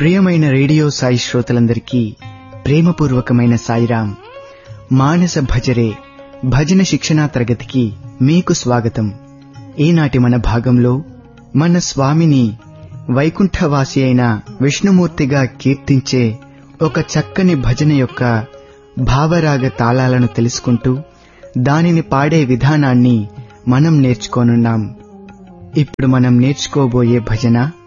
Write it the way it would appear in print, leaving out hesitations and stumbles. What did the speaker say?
ప్రియమైన రేడియో సాయి శ్రోతలందరికీ ప్రేమపూర్వకమైన సాయిరాం. మానస భజరే భజన శిక్షణా తరగతికి మీకు స్వాగతం. ఈనాటి మన భాగంలో మన స్వామిని వైకుంఠవాసి అయిన విష్ణుమూర్తిగా కీర్తించే ఒక చక్కని భజన యొక్క భావరాగ తాళాలను తెలుసుకుంటూ దానిని పాడే విధానాన్ని మనం నేర్చుకోనున్నాం. ఇప్పుడు మనం నేర్చుకోబోయే భజన